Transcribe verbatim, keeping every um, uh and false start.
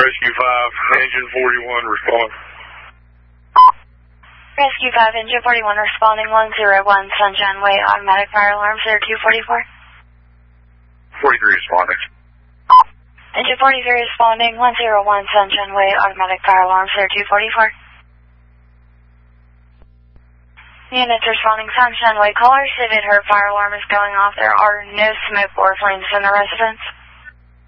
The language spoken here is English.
Rescue five, Engine forty-one, respond. Rescue five, Engine forty-one, responding one zero one, Sunshine Way, automatic fire alarm, zero two forty-four. forty-three responding. Engine forty-three responding, one zero one, Sunshine Way, automatic fire alarm, zero two forty-four. Units responding, Sunshine Way, caller stated her fire alarm is going off. There are no smoke or flames in the residence.